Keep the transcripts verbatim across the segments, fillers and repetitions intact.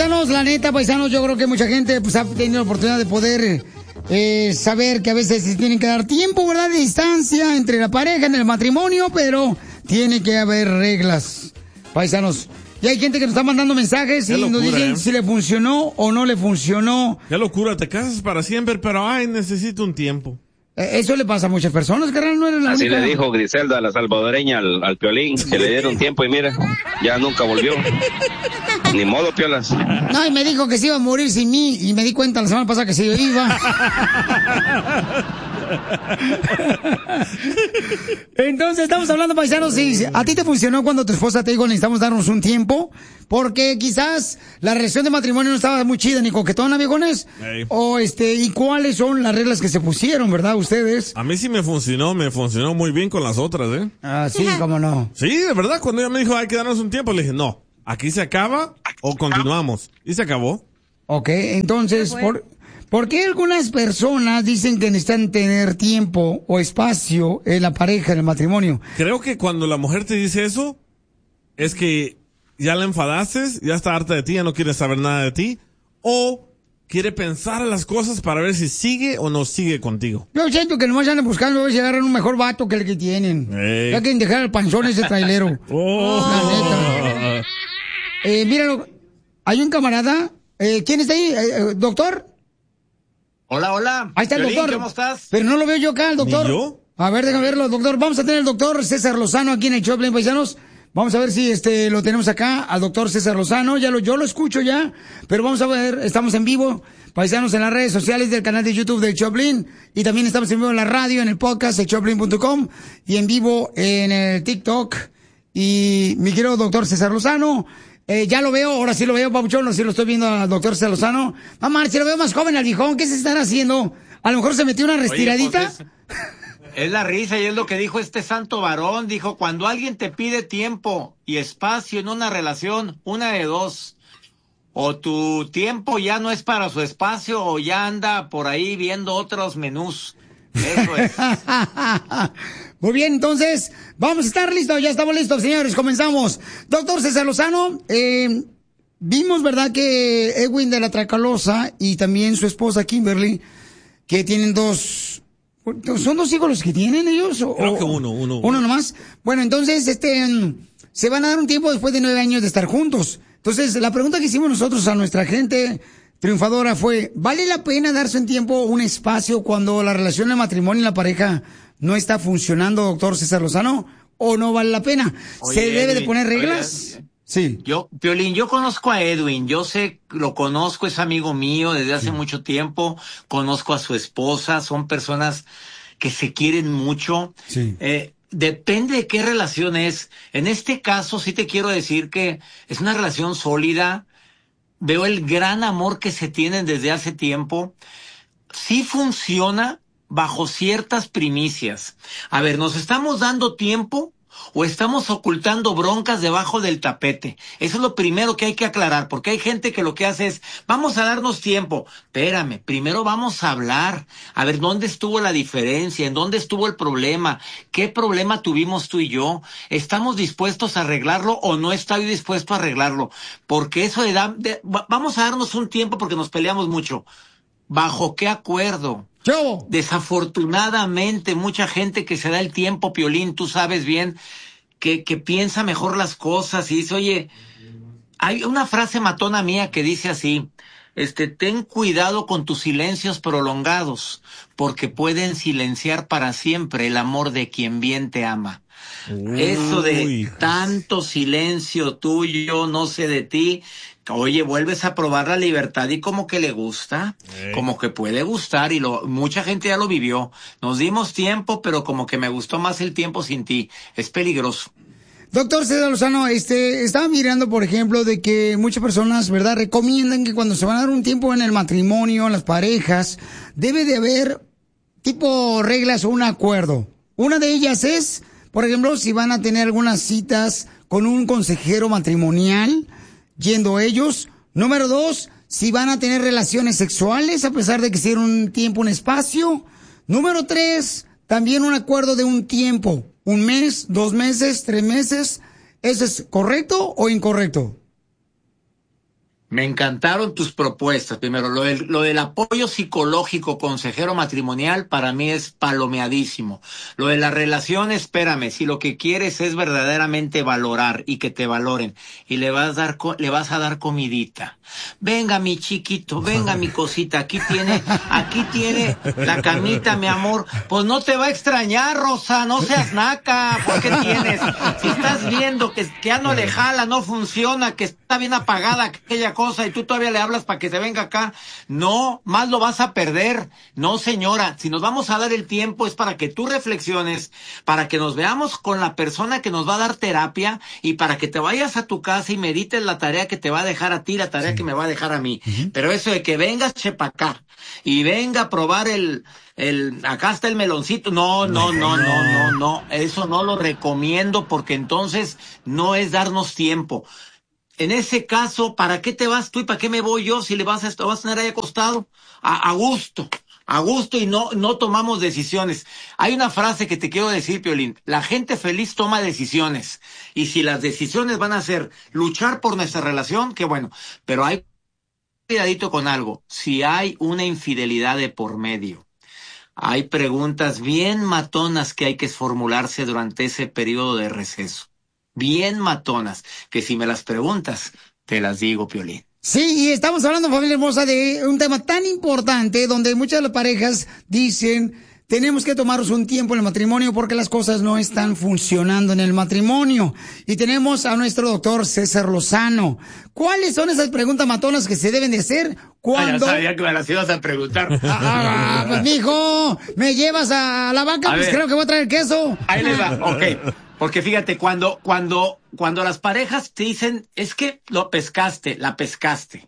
paisanos, la neta, paisanos, yo creo que mucha gente pues ha tenido la oportunidad de poder eh, saber que a veces se tienen que dar tiempo, ¿verdad?, de distancia entre la pareja en el matrimonio, pero tiene que haber reglas, paisanos. Y hay gente que nos está mandando mensajes y locura, nos dicen ¿eh? si le funcionó o no le funcionó. Qué locura, te casas para siempre, pero ay, necesito un tiempo. Eso le pasa a muchas personas, carnal, no eres la Así única. le dijo Griselda, la salvadoreña, al, al Piolín, que le dieron tiempo y mira, ya nunca volvió. Ni modo, Piolas. No, y me dijo que se iba a morir sin mí, y me di cuenta la semana pasada que se iba. Entonces, estamos hablando, paisanos, si a ti te funcionó cuando tu esposa te dijo necesitamos darnos un tiempo, porque quizás la relación de matrimonio no estaba muy chida ni coquetona, viejones. Hey. O este, y cuáles son las reglas que se pusieron, ¿verdad, ustedes? A mí sí me funcionó, me funcionó muy bien con las otras, ¿eh? Ah, sí, cómo no. Sí, de verdad, cuando ella me dijo hay que darnos un tiempo, le dije, no, aquí se acaba o continuamos. Y se acabó. Ok, entonces, por... ¿por qué algunas personas dicen que necesitan tener tiempo o espacio en la pareja, en el matrimonio? Creo que cuando la mujer te dice eso, es que ya la enfadaste, ya está harta de ti, ya no quiere saber nada de ti, o quiere pensar las cosas para ver si sigue o no sigue contigo. Yo siento que nomás andan buscando a ver si agarran un mejor vato que el que tienen. Hey. Ya quieren dejar el panzón ese trailero. Oh. La neta. Eh, míralo, hay un camarada, eh, ¿quién está ahí? Eh, ¿Doctor? Hola, hola. Ahí está el Violín, doctor. ¿Cómo estás? Pero no lo veo yo acá, el doctor. ¿Ni yo? A ver, déjame verlo, doctor. Vamos a tener al doctor César Lozano aquí en el Choplin, paisanos. Vamos a ver si este lo tenemos acá, al doctor César Lozano. Ya lo, yo lo escucho ya, pero vamos a ver, estamos en vivo, paisanos, en las redes sociales del canal de YouTube del Choplin. Y también estamos en vivo en la radio, en el podcast de choplin punto com y en vivo en el TikTok. Y mi querido doctor César Lozano, Eh, ya lo veo, ahora sí lo veo, papuchón, ahora sí lo estoy viendo al doctor César Lozano. Mamá, si lo veo más joven al viejón, ¿qué se estará haciendo? A lo mejor se metió una restiradita. Oye, pues es, es la risa y es lo que dijo este santo varón. Dijo, cuando alguien te pide tiempo y espacio en una relación, una de dos. O tu tiempo ya no es para su espacio o ya anda por ahí viendo otros menús. Eso es. Muy bien, entonces, vamos a estar listos, ya estamos listos, señores, comenzamos. Doctor César Lozano, eh, vimos, ¿verdad?, que Edwin de la Tracalosa y también su esposa Kimberly, que tienen dos, ¿son dos hijos los que tienen ellos? O, Creo que uno, uno. Uno nomás. Bueno, entonces, este, se van a dar un tiempo después de nueve años de estar juntos. Entonces, la pregunta que hicimos nosotros a nuestra gente triunfadora fue, ¿vale la pena darse un tiempo, un espacio cuando la relación de matrimonio y la pareja no está funcionando, doctor César Lozano, o no vale la pena? Oye, ¿Se debe Edwin, de poner reglas? Oye, sí. Yo, Piolín, yo conozco a Edwin, yo sé, lo conozco, es amigo mío desde hace sí. mucho tiempo, conozco a su esposa, son personas que se quieren mucho. Sí. Eh, depende de qué relación es. En este caso sí te quiero decir que es una relación sólida. Veo el gran amor que se tienen desde hace tiempo. Sí funciona bajo ciertas primicias. A ver, ¿nos estamos dando tiempo o estamos ocultando broncas debajo del tapete? Eso es lo primero que hay que aclarar, porque hay gente que lo que hace es, vamos a darnos tiempo. Espérame, primero vamos a hablar. A ver, ¿dónde estuvo la diferencia? ¿En dónde estuvo el problema? ¿Qué problema tuvimos tú y yo? ¿Estamos dispuestos a arreglarlo o no estoy dispuesto a arreglarlo? Porque eso de, da, de vamos a darnos un tiempo porque nos peleamos mucho. ¿Bajo qué acuerdo? Yo. Desafortunadamente, mucha gente que se da el tiempo, Piolín, tú sabes bien, que, que piensa mejor las cosas y dice, oye, hay una frase matona mía que dice así, este, ten cuidado con tus silencios prolongados, porque pueden silenciar para siempre el amor de quien bien te ama. Uy. Eso de tanto silencio tuyo, no sé de ti, oye, vuelves a probar la libertad y como que le gusta, eh. como que puede gustar y lo mucha gente ya lo vivió. Nos dimos tiempo, pero como que me gustó más el tiempo sin ti. Es peligroso. Doctor César Lozano, este, estaba mirando, por ejemplo, de que muchas personas, ¿verdad?, recomiendan que cuando se van a dar un tiempo en el matrimonio, en las parejas, debe de haber tipo reglas o un acuerdo. Una de ellas es, por ejemplo, si van a tener algunas citas con un consejero matrimonial, yendo ellos. Número dos, si van a tener relaciones sexuales, a pesar de que sea un tiempo, un espacio. Número tres, también un acuerdo de un tiempo. Un mes, dos meses, tres meses. ¿Eso es correcto o incorrecto? Me encantaron tus propuestas. Primero, lo del, lo del apoyo psicológico consejero matrimonial para mí es palomeadísimo. Lo de la relación, espérame, si lo que quieres es verdaderamente valorar y que te valoren y le vas a dar, le vas a dar comidita. Venga mi chiquito, venga mi cosita, aquí tiene, aquí tiene la camita, mi amor. Pues no te va a extrañar, Rosa, no seas naca. ¿Por qué tienes? Si estás viendo que, que ya no le jala, no funciona, que está bien apagada aquella cosa y tú todavía le hablas para que se venga acá, no, más lo vas a perder. No, señora, si nos vamos a dar el tiempo es para que tú reflexiones, para que nos veamos con la persona que nos va a dar terapia y para que te vayas a tu casa y medites la tarea que te va a dejar a ti, la tarea sí. que me va a dejar a mí. Uh-huh. Pero eso de que vengas, chepa acá, y venga a probar el, el, acá está el meloncito, no, no, no, no, no, no, eso no lo recomiendo porque entonces no es darnos tiempo. En ese caso, ¿para qué te vas tú y para qué me voy yo si le vas a, vas a tener ahí acostado? A, a gusto, a gusto y no, no tomamos decisiones. Hay una frase que te quiero decir, Piolín. La gente feliz toma decisiones. Y si las decisiones van a ser luchar por nuestra relación, qué bueno. Pero hay cuidadito con algo. Si hay una infidelidad de por medio, hay preguntas bien matonas que hay que formularse durante ese periodo de receso. Bien matonas, que si me las preguntas, te las digo, Piolín. Sí, y estamos hablando, familia hermosa, de un tema tan importante donde muchas de las parejas dicen, tenemos que tomarnos un tiempo en el matrimonio porque las cosas no están funcionando en el matrimonio. Y tenemos a nuestro doctor César Lozano. ¿Cuáles son esas preguntas matonas que se deben de hacer cuando... Ah, ya sabía que me las ibas a preguntar. Ah, pues mijo, ¿me llevas a la vaca? A pues ver, creo que voy a traer queso. Ahí les va, ok. Porque fíjate, cuando, cuando, cuando las parejas te dicen, es que lo pescaste, la pescaste.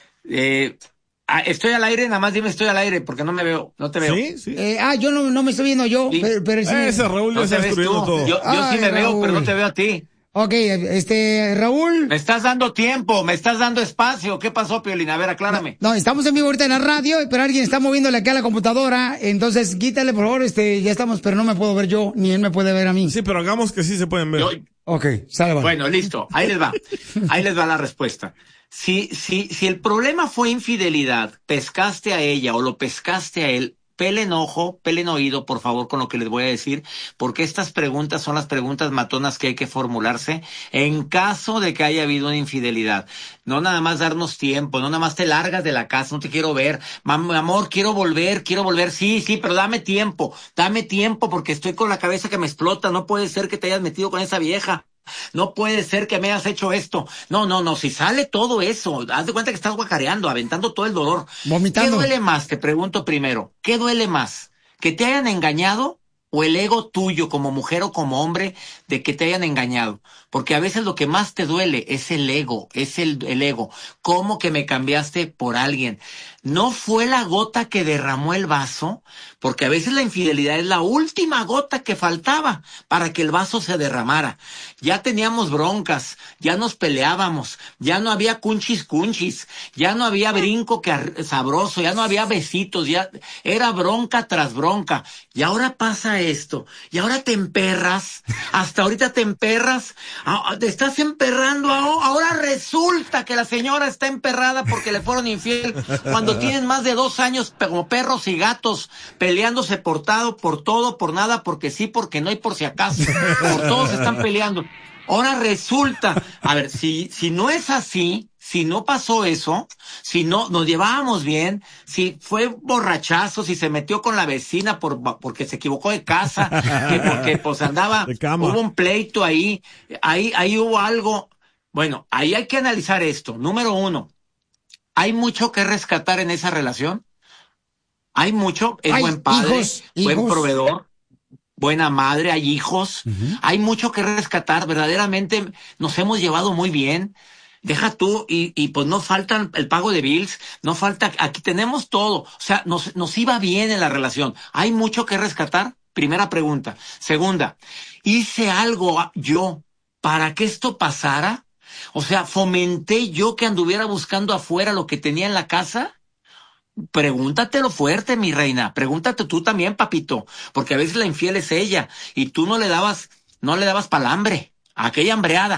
Eh, estoy al aire, nada más dime estoy al aire, porque no me veo, no te veo. Sí, sí. Eh, ah, yo no, no me estoy viendo yo, ¿Sí? pero, pero sí. Ese Raúl ya no está destruyendo todo. Yo, yo Ay, sí me Raúl. veo, pero no te veo a ti. Ok, este, Raúl. Me estás dando tiempo, me estás dando espacio. ¿Qué pasó, Piolín? A ver, aclárame. No, no, estamos en vivo ahorita en la radio, pero alguien está moviéndole acá a la computadora. Entonces, quítale, por favor, este, ya estamos, pero no me puedo ver yo, ni él me puede ver a mí. Sí, pero hagamos que sí se pueden ver. Yo, ok, sale, vale. Bueno, listo. Ahí les va. Ahí les va la respuesta. Si, si, si el problema fue infidelidad, pescaste a ella o lo pescaste a él, pelen ojo, pelen oído, por favor, con lo que les voy a decir, porque estas preguntas son las preguntas matonas que hay que formularse en caso de que haya habido una infidelidad. No nada más darnos tiempo, no nada más te largas de la casa, no te quiero ver. Mi amor, quiero volver, quiero volver. Sí, sí, pero dame tiempo, dame tiempo porque estoy con la cabeza que me explota. No puede ser que te hayas metido con esa vieja. No puede ser que me hayas hecho esto. No, no, no, si sale todo eso, haz de cuenta que estás guacareando, aventando todo el dolor. Vomitando. ¿Qué duele más? Te pregunto primero. ¿Qué duele más? ¿Que te hayan engañado o el ego tuyo como mujer o como hombre de que te hayan engañado? Porque a veces lo que más te duele es el ego, es el, el ego. ¿Cómo que me cambiaste por alguien? ¿No fue la gota que derramó el vaso? Porque a veces la infidelidad es la última gota que faltaba para que el vaso se derramara. Ya teníamos broncas, ya nos peleábamos, ya no había cunchis cunchis, ya no había brinco que sabroso, ya no había besitos, ya era bronca tras bronca. Y ahora pasa esto, y ahora te emperras, hasta ahorita te emperras, te estás emperrando, ahora resulta que la señora está emperrada porque le fueron infiel, cuando tienen más de dos años como perros y gatos peleándose por todo, por todo, por nada, porque sí, porque no y por si acaso, por todos se están peleando. Ahora resulta, a ver, si, si no es así, si no pasó eso, si no nos llevábamos bien, si fue borrachazo, si se metió con la vecina por, porque se equivocó de casa, que porque pues andaba, hubo un pleito ahí, ahí, ahí hubo algo. Bueno, ahí hay que analizar esto. Número uno, ¿hay mucho que rescatar en esa relación? Hay mucho, es Ay, buen padre, hijos, buen hijos. proveedor. Buena madre, hay hijos, uh-huh. Hay mucho que rescatar, verdaderamente nos hemos llevado muy bien, deja tú, y, y pues no falta el pago de bills, no falta, aquí tenemos todo, o sea, nos, nos iba bien en la relación, ¿hay mucho que rescatar? Primera pregunta. Segunda, ¿hice algo yo para que esto pasara? O sea, ¿fomenté yo que anduviera buscando afuera lo que tenía en la casa? Pregúntatelo fuerte, mi reina. Pregúntate tú también, papito. Porque a veces la infiel es ella. Y tú no le dabas, no le dabas palambre a aquella hambreada.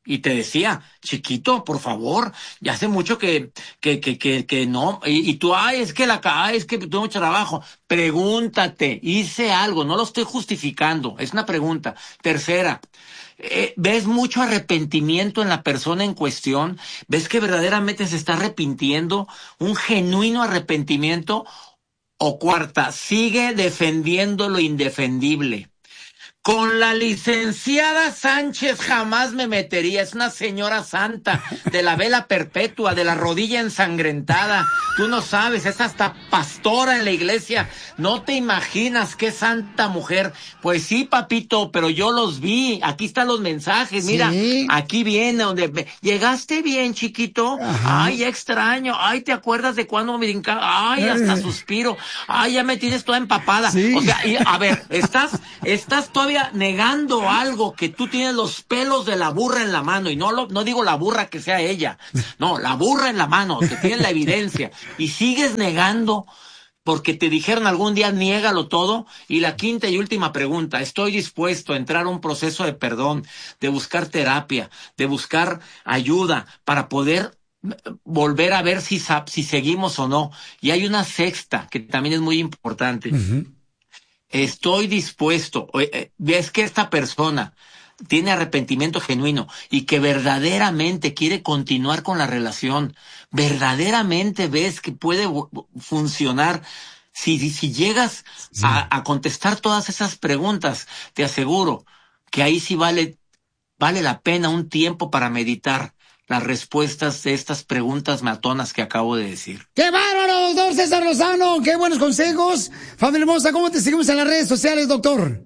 Y te decía, chiquito, por favor, ya hace mucho que, que, que, que, que no, y, y tú, ay, es que la, ay, es que tuve mucho trabajo. Pregúntate, hice algo, no lo estoy justificando, es una pregunta. Tercera, eh, ¿ves mucho arrepentimiento en la persona en cuestión? ¿Ves que verdaderamente se está arrepintiendo? ¿Un genuino arrepentimiento? O cuarta, sigue defendiendo lo indefendible. Con la licenciada Sánchez jamás me metería, es una señora santa, de la vela perpetua, de la rodilla ensangrentada. Tú no sabes, es hasta pastora en la iglesia. No te imaginas qué santa mujer. Pues sí, papito, pero yo los vi. Aquí están los mensajes, mira, sí. Aquí viene donde llegaste bien, chiquito. Ajá. Ay, extraño. Ay, ¿te acuerdas de cuando me brincaba? Ay, hasta suspiro. Ay, ya me tienes toda empapada. Sí. O sea, y, a ver, estás, estás todavía negando algo, que tú tienes los pelos de la burra en la mano, y no lo, no digo la burra que sea ella, no, la burra en la mano, que tienes la evidencia, y sigues negando porque te dijeron algún día niégalo todo. Y la quinta y última pregunta, estoy dispuesto a entrar a un proceso de perdón, de buscar terapia, de buscar ayuda para poder volver a ver si, si seguimos o no. Y hay una sexta que también es muy importante. Uh-huh. Estoy dispuesto, ves que esta persona tiene arrepentimiento genuino y que verdaderamente quiere continuar con la relación, verdaderamente ves que puede funcionar. Si, si llegas sí. a, a contestar todas esas preguntas, te aseguro que ahí sí vale, vale la pena un tiempo para meditar las respuestas de estas preguntas matonas que acabo de decir. ¡Qué bárbaro, doctor César Lozano! ¡Qué buenos consejos! Familia hermosa, ¿cómo te seguimos en las redes sociales, doctor?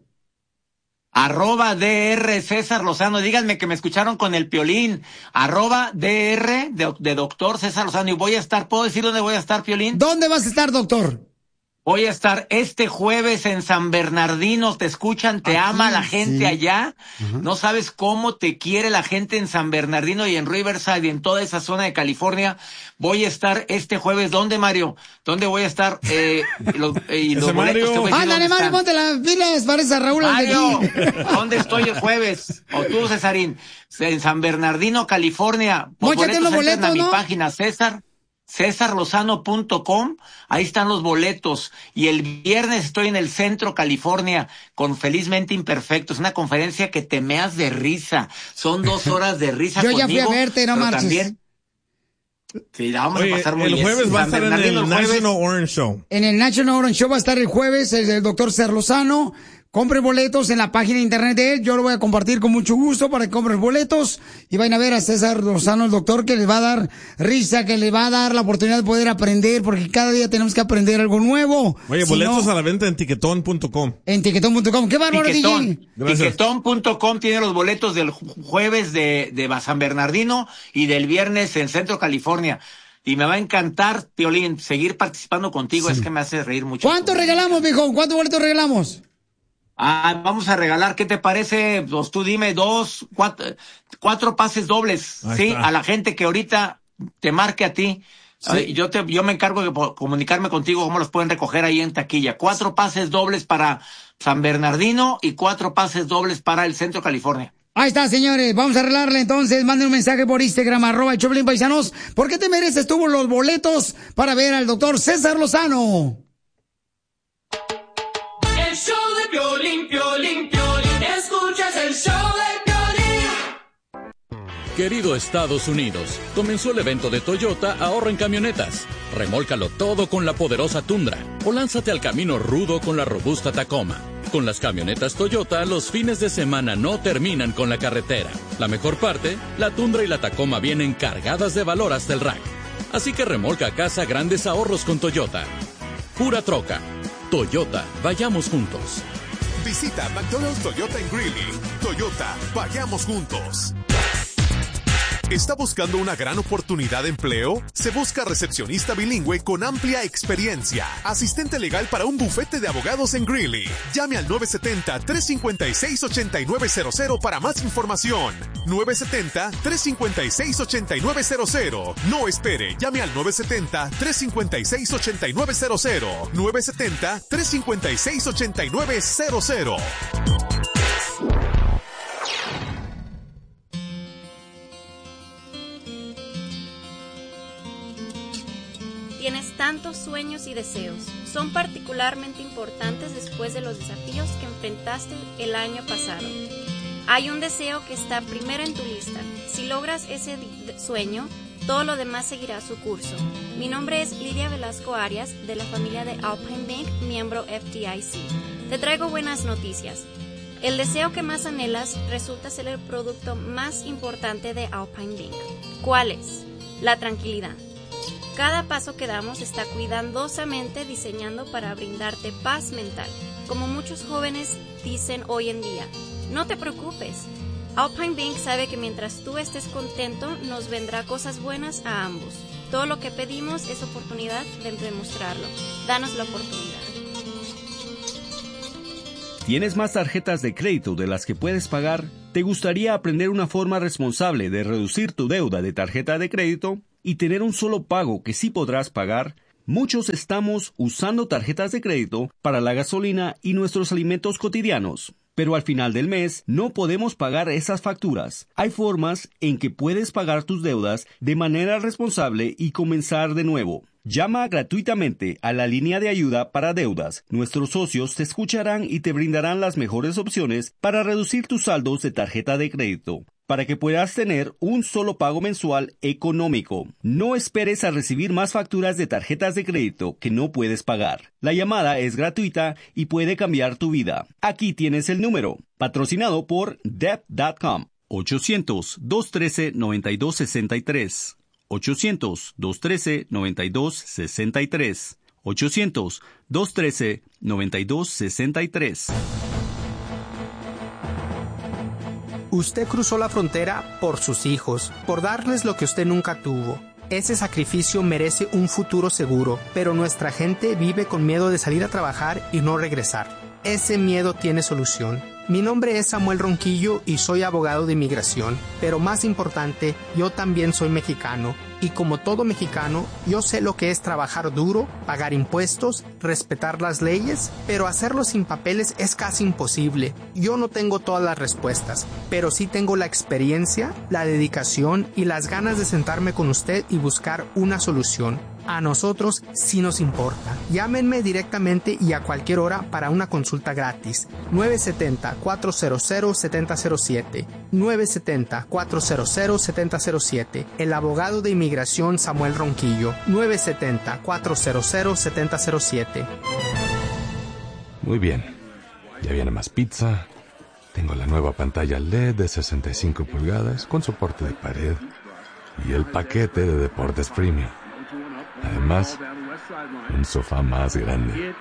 Arroba D R César Lozano. Díganme que me escucharon con el Piolín. Arroba D R de, de doctor César Lozano. Y voy a estar, ¿puedo decir dónde voy a estar, Piolín? ¿Dónde vas a estar, doctor? Voy a estar este jueves en San Bernardino. Te escuchan, te Aquí, ama la gente sí. allá. Uh-huh. No sabes cómo te quiere la gente en San Bernardino y en Riverside y en toda esa zona de California. Voy a estar este jueves. ¿Dónde, Mario? ¿Dónde voy a estar? Eh, los, eh, y los boletos te voy a decir. Ándale, Mario, ponte las pilas, parece a Raúl. Mario, ¿dónde estoy el jueves? O tú, Cesarín. En San Bernardino, California. Por boletos, boletos, boletos, a ¿no? mi página, César. César Lozano punto com, ahí están los boletos. Y el viernes estoy en el Centro, California, con Felizmente Imperfectos, una conferencia que te meas de risa. Son dos horas de risa Yo conmigo. Yo ya fui a verte, no marches. También, sí, la vamos Oye, a pasar muy el bien. El jueves va a estar en el, el National Orange Show. En el National Orange Show va a estar el jueves el, el doctor César Lozano. Compre boletos en la página de internet de él. Yo lo voy a compartir con mucho gusto para que compres boletos y vayan a ver a César Lozano, el doctor, que les va a dar risa, que les va a dar la oportunidad de poder aprender, porque cada día tenemos que aprender algo nuevo. Oye, si boletos no, a la venta en tiquetón punto com. En tiquetón punto com. ¡Qué bárbaro, D J! tiquetón punto com tiene los boletos del jueves de, de San Bernardino y del viernes en Centro, California. Y me va a encantar, Piolín, seguir participando contigo. Sí. Es que me hace reír mucho. ¿Cuántos regalamos, viejo? ¿Cuántos boletos regalamos? Ah, vamos a regalar, ¿qué te parece? Pues tú dime, dos, cuatro, cuatro pases dobles, Ahí ¿sí? Está. A la gente que ahorita te marque a ti. Sí. Yo te, yo me encargo de comunicarme contigo cómo los pueden recoger ahí en taquilla. Cuatro pases dobles para San Bernardino y cuatro pases dobles para el Centro, California. Ahí está, señores. Vamos a arreglarle entonces. Manden un mensaje por Instagram, arroba el Choplin Paisanos. ¿Por qué te mereces tú los boletos para ver al doctor César Lozano? El show de Piolín, Piolín, Piolín. Escuchas el show de Piolín. Querido Estados Unidos, comenzó el evento de Toyota Ahorra en Camionetas. Remólcalo todo con la poderosa Tundra o lánzate al camino rudo con la robusta Tacoma. Con las camionetas Toyota, los fines de semana no terminan con la carretera. La mejor parte, la Tundra y la Tacoma vienen cargadas de valor hasta el rack. Así que remolca a casa grandes ahorros con Toyota. Pura troca. Toyota, vayamos juntos. Visita McDonald's Toyota en Greeley. Toyota, vayamos juntos. ¿Está buscando una gran oportunidad de empleo? Se busca recepcionista bilingüe con amplia experiencia. Asistente legal para un bufete de abogados en Greeley. Llame al nueve siete cero, tres cinco seis, ocho nueve cero cero para más información. nueve siete cero, tres cinco seis, ocho nueve cero cero. No espere, llame al nueve siete cero, tres cinco seis, ocho nueve cero cero. nueve siete cero, tres cinco seis, ocho nueve cero cero. Tienes tantos sueños y deseos. Son particularmente importantes después de los desafíos que enfrentaste el año pasado. Hay un deseo que está primero en tu lista. Si logras ese sueño, todo lo demás seguirá su curso. Mi nombre es Lidia Velasco Arias, de la familia de Alpine Bank, miembro F D I C. Te traigo buenas noticias. El deseo que más anhelas resulta ser el producto más importante de Alpine Bank. ¿Cuál es? La tranquilidad. Cada paso que damos está cuidadosamente diseñando para brindarte paz mental. Como muchos jóvenes dicen hoy en día, no te preocupes. Alpine Bank sabe que mientras tú estés contento, nos vendrá cosas buenas a ambos. Todo lo que pedimos es oportunidad de demostrarlo. Danos la oportunidad. ¿Tienes más tarjetas de crédito de las que puedes pagar? ¿Te gustaría aprender una forma responsable de reducir tu deuda de tarjeta de crédito y tener un solo pago que sí podrás pagar? Muchos estamos usando tarjetas de crédito para la gasolina y nuestros alimentos cotidianos, pero al final del mes no podemos pagar esas facturas. Hay formas en que puedes pagar tus deudas de manera responsable y comenzar de nuevo. Llama gratuitamente a la línea de ayuda para deudas. Nuestros socios te escucharán y te brindarán las mejores opciones para reducir tus saldos de tarjeta de crédito, para que puedas tener un solo pago mensual económico. No esperes a recibir más facturas de tarjetas de crédito que no puedes pagar. La llamada es gratuita y puede cambiar tu vida. Aquí tienes el número, patrocinado por debt punto com. ochocientos, dos uno tres, nueve dos seis tres. ochocientos, dos uno tres, nueve dos seis tres. ochocientos, dos uno tres, nueve dos seis tres. Usted cruzó la frontera por sus hijos, por darles lo que usted nunca tuvo. Ese sacrificio merece un futuro seguro, pero nuestra gente vive con miedo de salir a trabajar y no regresar. Ese miedo tiene solución. Mi nombre es Samuel Ronquillo y soy abogado de inmigración, pero más importante, yo también soy mexicano. Y como todo mexicano, yo sé lo que es trabajar duro, pagar impuestos, respetar las leyes, pero hacerlo sin papeles es casi imposible. Yo no tengo todas las respuestas, pero sí tengo la experiencia, la dedicación y las ganas de sentarme con usted y buscar una solución. A nosotros sí nos importa. Llámenme directamente y a cualquier hora para una consulta gratis. nueve siete cero, cuatro cero cero, siete cero cero siete. nueve siete cero, cuatro cero cero, siete cero cero siete. El abogado de inmigración Samuel Ronquillo. nueve siete cero, cuatro cero cero, siete cero cero siete. Muy bien. Ya viene más pizza. Tengo la nueva pantalla L E D de sesenta y cinco pulgadas con soporte de pared. Y el paquete de deportes premium. Además, un sofá más grande.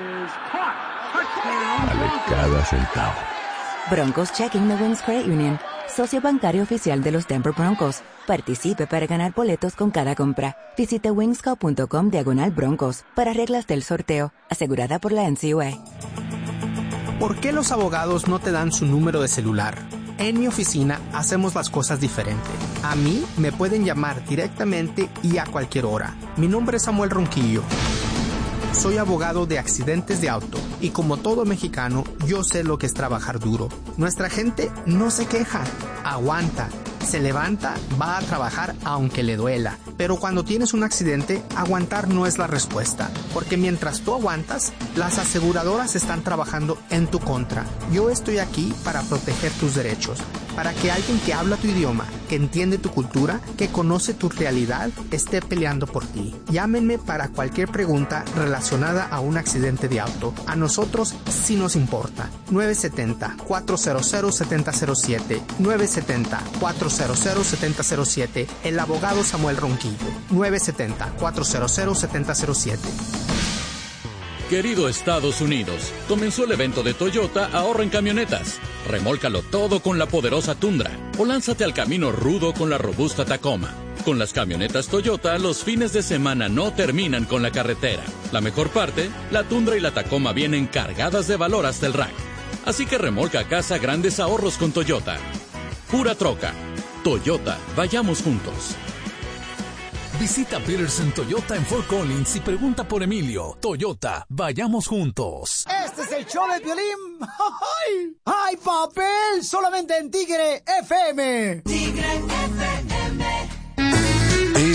Vale cada centavo. Broncos Checking the Wings Credit Union, socio bancario oficial de los Denver Broncos. Participe para ganar boletos con cada compra. Visite wingsco punto com diagonal broncos para reglas del sorteo, asegurada por la N C U A. ¿Por qué los abogados no te dan su número de celular? En mi oficina hacemos las cosas diferente. A mí me pueden llamar directamente y a cualquier hora. Mi nombre es Samuel Ronquillo. Soy abogado de accidentes de auto y como todo mexicano, yo sé lo que es trabajar duro. Nuestra gente no se queja, aguanta, se levanta, va a trabajar aunque le duela. Pero cuando tienes un accidente, aguantar no es la respuesta, porque mientras tú aguantas, las aseguradoras están trabajando en tu contra. Yo estoy aquí para proteger tus derechos, para que alguien que habla tu idioma, que entiende tu cultura, que conoce tu realidad, esté peleando por ti. Llámenme para cualquier pregunta relacionada a un accidente de auto. A nosotros sí nos importa. nueve siete cero, cuatro cero cero, siete cero siete. nueve siete cero, cuatro cero cero, siete cero siete. El abogado Samuel Ronquillo. nueve siete cero, cuatro cero cero, siete cero siete. Querido Estados Unidos, comenzó el evento de Toyota Ahorra en Camionetas. Remólcalo todo con la poderosa Tundra o lánzate al camino rudo con la robusta Tacoma. Con las camionetas Toyota, los fines de semana no terminan con la carretera. La mejor parte, la Tundra y la Tacoma vienen cargadas de valor hasta el rack. Así que remolca a casa grandes ahorros con Toyota. Pura troca. Toyota, vayamos juntos. Visita Peterson Toyota en Fort Collins y pregunta por Emilio. Toyota, vayamos juntos. Este es el show de Piolín. ¡Ay! ¡Ay, papel! Solamente en Tigre F M. Tigre F M.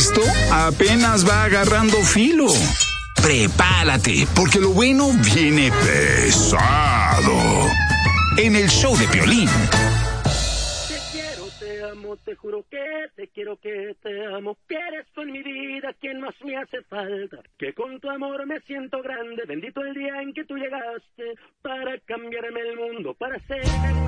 esto apenas va agarrando filo. Prepárate, porque lo bueno viene pesado. En el show de Piolín. Te quiero, te amo, te juro que te quiero, que te amo. Que eres tú en mi vida quien más me hace falta. Que con tu amor me siento grande. Bendito el día en que tú llegaste para cambiarme el mundo, para ser